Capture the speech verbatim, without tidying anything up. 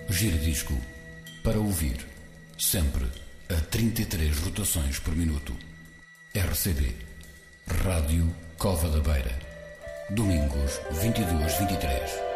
Giradisco, para ouvir, sempre a trinta e três rotações por minuto. R C B, Rádio Cova da Beira, domingos vinte e duas, vinte e três.